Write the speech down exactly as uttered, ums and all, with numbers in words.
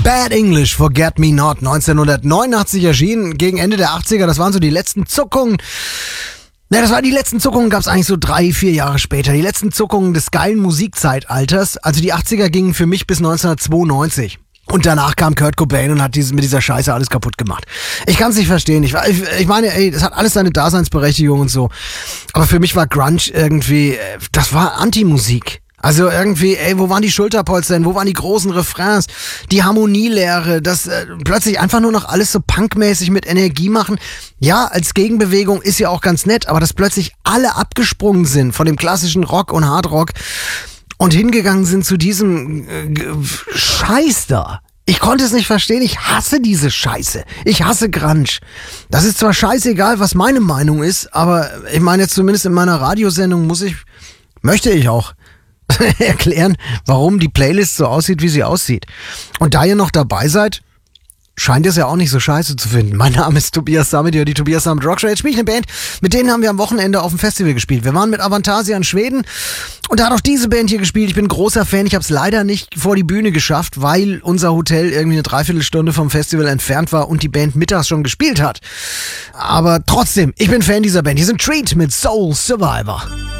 Bad English, Forget Me Not, neunzehnhundertneunundachtzig erschienen, gegen Ende der achtziger, das waren so die letzten Zuckungen. Na, das waren die letzten Zuckungen, gab es eigentlich so drei, vier Jahre später. Die letzten Zuckungen des geilen Musikzeitalters. Also die achtziger gingen für mich bis neunzehnhundertzweiundneunzig. Und danach kam Kurt Cobain und hat dieses, mit dieser Scheiße alles kaputt gemacht. Ich kann es nicht verstehen. Ich, ich, ich meine, ey, das hat alles seine Daseinsberechtigung und so. Aber für mich war Grunge irgendwie, das war Anti-Musik. Also irgendwie, ey, wo waren die Schulterpolster denn? Wo waren die großen Refrains? Die Harmonielehre, das äh, plötzlich einfach nur noch alles so punkmäßig mit Energie machen. Ja, als Gegenbewegung ist ja auch ganz nett, aber dass plötzlich alle abgesprungen sind von dem klassischen Rock und Hardrock und hingegangen sind zu diesem äh, Scheiß da. Ich konnte es nicht verstehen, ich hasse diese Scheiße. Ich hasse Grunge. Das ist zwar scheißegal, was meine Meinung ist, aber ich meine jetzt zumindest in meiner Radiosendung muss ich, möchte ich auch erklären, warum die Playlist so aussieht, wie sie aussieht. Und da ihr noch dabei seid, scheint es ja auch nicht so scheiße zu finden. Mein Name ist Tobias Sammet, die Tobias Sammet Rockshow. Jetzt spiele ich eine Band, mit denen haben wir am Wochenende auf dem Festival gespielt. Wir waren mit Avantasia in Schweden und da hat auch diese Band hier gespielt. Ich bin ein großer Fan. Ich habe es leider nicht vor die Bühne geschafft, weil unser Hotel irgendwie eine Dreiviertelstunde vom Festival entfernt war und die Band mittags schon gespielt hat. Aber trotzdem, ich bin Fan dieser Band. Hier sind Treat mit Soul Survivor.